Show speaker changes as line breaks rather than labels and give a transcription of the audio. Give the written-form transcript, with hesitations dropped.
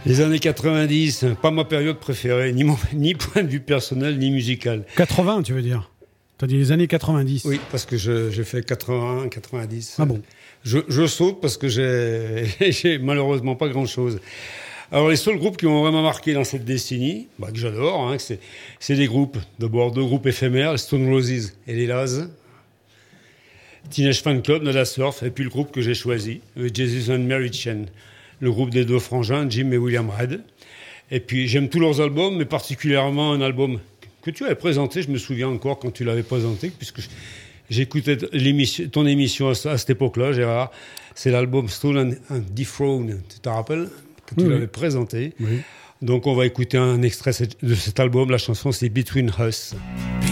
Les années 90, pas ma période préférée, ni point de vue personnel, ni musical.
80, tu veux dire? T'as dit les années 90.
Oui, parce que j'ai fait 81, 90.
Ah bon?
Je saute parce que j'ai malheureusement pas grand-chose. Alors, les seuls groupes qui m'ont vraiment marqué dans cette décennie, que j'adore, hein, c'est des groupes. D'abord, deux groupes éphémères, les Stone Roses et les Laz. Teenage Fan Club, Nada Surf, et puis le groupe que j'ai choisi, Jesus and Mary Chain. Le groupe des deux frangins, Jim et William Red. Et puis, j'aime tous leurs albums, mais particulièrement un album que tu avais présenté, je me souviens encore quand tu l'avais présenté, puisque j'écoutais ton émission à cette époque-là, Gérard. C'est l'album Stolen and Dethroned, tu te rappelles, que tu l'avais présenté.
Oui.
Donc, on va écouter un extrait de cet album. La chanson, c'est Between Us.